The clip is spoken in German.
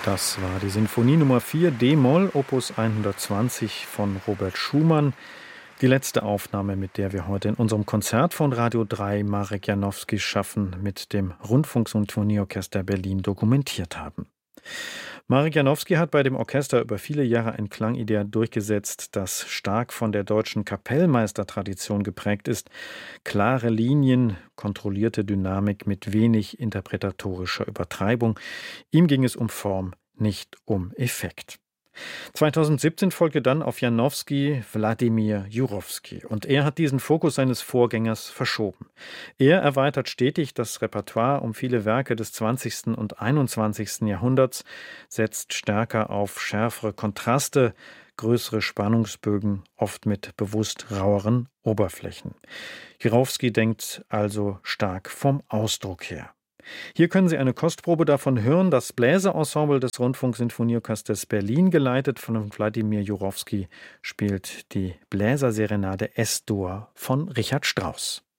Das war die Sinfonie Nummer 4 d-Moll, Opus 120 von Robert Schumann. Die letzte Aufnahme, mit der wir heute in unserem Konzert von Radio 3 Marek Janowski schaffen, mit dem Rundfunksinfonieorchester Berlin dokumentiert haben. Marek Janowski hat bei dem Orchester über viele Jahre ein Klangideal durchgesetzt, das stark von der deutschen Kapellmeistertradition geprägt ist. Klare Linien, kontrollierte Dynamik mit wenig interpretatorischer Übertreibung. Ihm ging es um Form, nicht um Effekt. 2017 folgte dann auf Janowski Wladimir Jurowski und er hat diesen Fokus seines Vorgängers verschoben. Er erweitert stetig das Repertoire um viele Werke des 20. und 21. Jahrhunderts, setzt stärker auf schärfere Kontraste, größere Spannungsbögen, oft mit bewusst raueren Oberflächen. Jurowski denkt also stark vom Ausdruck her. Hier können Sie eine Kostprobe davon hören. Das Bläserensemble des Rundfunksinfonieorchesters Berlin, geleitet von Wladimir Jurowski, spielt die Bläserserenade S-Dur von Richard Strauss.